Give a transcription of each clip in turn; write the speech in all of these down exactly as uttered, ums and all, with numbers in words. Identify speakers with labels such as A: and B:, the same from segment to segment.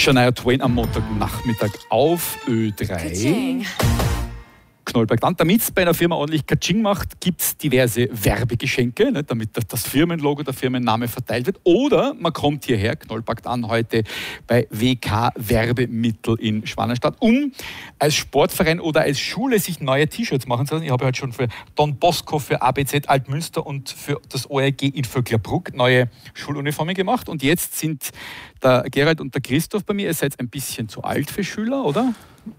A: Shania Twain am Montagnachmittag auf Ö drei.
B: Kaching.
A: Knollberg. Dann, damit es bei einer Firma ordentlich Kaching macht, gibt es diverse Werbegeschenke, ne, damit das Firmenlogo, der Firmenname verteilt wird. Oder man kommt hierher, Knollberg an, heute bei W K Werbemittel in Schwanenstadt, um als Sportverein oder als Schule sich neue T-Shirts machen zu lassen. Ich habe heute schon für Don Bosco, für A B Z Altmünster und für das O R G in Vöcklerbruck neue Schuluniformen gemacht. Und jetzt sind der Gerald und der Christoph bei mir. Ihr seid ein bisschen zu alt für Schüler, oder?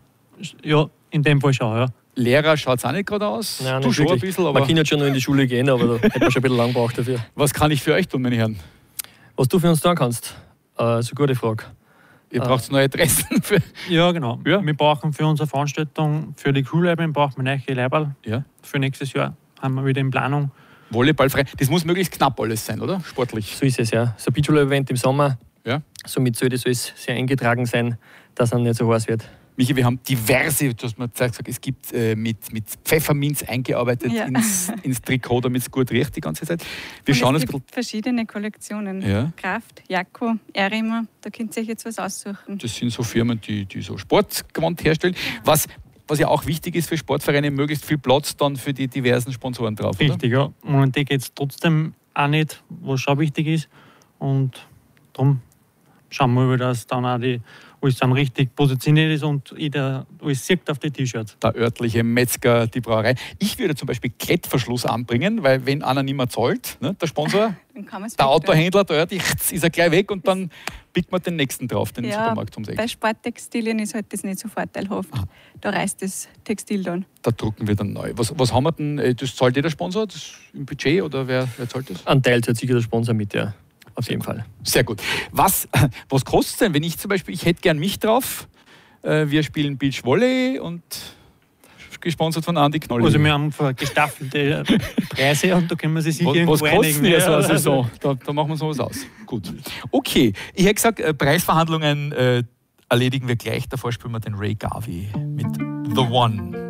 C: Ja, in dem Fall schon, ja.
A: Lehrer schaut es auch nicht gerade aus.
D: Nein,
A: du
D: nicht
A: schon
D: wirklich.
A: ein bisschen, aber...
D: Man kann jetzt schon noch in die Schule gehen, aber da hätte man schon ein bisschen lang gebraucht dafür.
A: Was kann ich für euch tun, meine Herren?
D: Was du für uns tun kannst, äh, ist eine gute Frage.
A: Ihr
D: Äh.
A: braucht neue Adressen für...
C: Ja, genau.
A: Ja.
C: Wir brauchen für unsere Veranstaltung, für die Schulleiberin brauchen wir neue Leiberl.
A: Ja.
C: Für nächstes Jahr haben wir wieder in Planung.
A: Volleyballfrei. Das muss möglichst knapp alles sein, oder? Sportlich.
D: So ist es, ja. So ein Beachvolleyball-Event im Sommer,
A: Ja.
D: somit sollte es sehr eingetragen sein, dass es nicht so heiß wird.
A: Michi, wir haben diverse, du hast mir gesagt, es gibt äh, mit, mit Pfefferminz eingearbeitet
B: Ja.
A: ins, ins Trikot, damit es gut riecht die ganze Zeit. Wir
B: Und
A: schauen
B: es
A: uns ein
B: gibt verschiedene Kollektionen.
A: Ja.
B: Kraft, Jakko, Erimer, da könnt ihr euch jetzt was aussuchen.
A: Das sind so Firmen, die, die so Sportgewand herstellen. Was, was ja auch wichtig ist für Sportvereine, möglichst viel Platz dann für die diversen Sponsoren drauf. Oder?
C: Richtig, ja. Und die geht es trotzdem auch nicht, was schon wichtig ist. Und darum schauen wir mal, dass dann auch die alles dann richtig positioniert ist und jeder alles sieht auf die T-Shirts.
A: Der örtliche Metzger, die Brauerei. Ich würde zum Beispiel Klettverschluss anbringen, weil wenn einer nicht mehr zahlt, ne, der Sponsor,
B: Dann kann man's
A: der
B: wegtun.
A: Autohändler, der ist er gleich weg und dann pickt man den nächsten drauf, den
B: Ja,
A: Supermarkt ums Eck.
B: bei Sporttextilien ist halt das nicht so vorteilhaft.
A: Ah.
B: Da reißt das Textil dann.
A: Da drucken wir dann neu. Was, was haben wir denn? äh, Das zahlt jeder Sponsor das im Budget oder wer, wer zahlt das?
D: Ein Teil zahlt sicher der Sponsor mit, ja. Auf jeden Fall.
A: Sehr gut. Was, was kostet es denn, wenn ich zum Beispiel, ich hätte gern mich drauf, äh, wir spielen Beach Volley und gesponsert von Andi Knolli.
C: Also wir haben gestaffelte Preise und da können wir sich sicher
A: was,
C: irgendwo
A: was kosten
C: einigen.
A: wir so eine
C: Ja.
A: Saison? Da, da machen wir sowas aus. Gut. Okay, ich hätte gesagt, äh, Preisverhandlungen äh, erledigen wir gleich. Davor spielen wir den Ray Garvey mit The One.